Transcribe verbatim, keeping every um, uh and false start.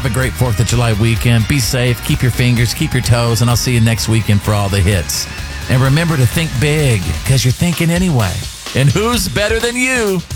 Have a great fourth of July weekend. Be safe. Keep your fingers, keep your toes, and I'll see you next weekend for all the hits. And remember to think big, because you're thinking anyway. And who's better than you?